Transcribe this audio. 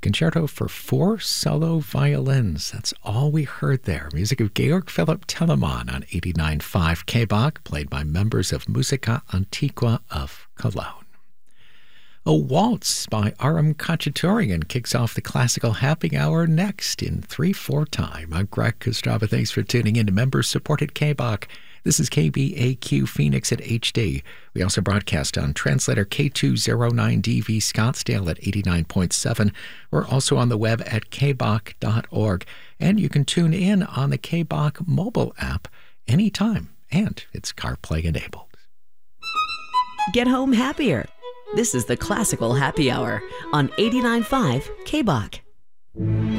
Concerto for 4 solo violins. That's all we heard there. Music of Georg Philipp Telemann on 89.5 KBach, played by members of Musica Antiqua of Cologne. A waltz by Aram Khachaturian kicks off the classical happy hour next in 3/4 time. I'm Greg Kostrava. Thanks for tuning in to members-supported KBach. This is KBAQ Phoenix at HD. We also broadcast on translator K209DV Scottsdale at 89.7. We're also on the web at kbach.org. And you can tune in on the KBach mobile app anytime. And it's CarPlay enabled. Get home happier. This is the Classical Happy Hour on 89.5 KBach.